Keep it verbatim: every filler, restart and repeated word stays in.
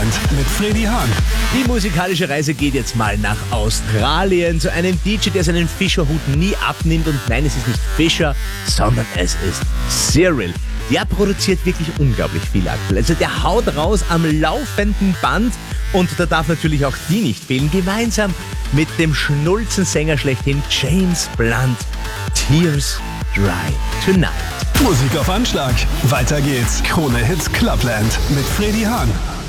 Clubland mit Freddy Hahn. Die musikalische Reise geht jetzt mal nach Australien zu einem D J, der seinen Fischerhut nie abnimmt. Und nein, es ist nicht Fischer, sondern es ist Cyril. Der produziert wirklich unglaublich viel aktuell. Also der haut raus am laufenden Band. Und da darf natürlich auch die nicht fehlen. Gemeinsam mit dem Schnulzensänger schlechthin James Blunt. Tears Dry Tonight. Musik auf Anschlag. Weiter geht's. Krone Hits Clubland mit Freddy Hahn.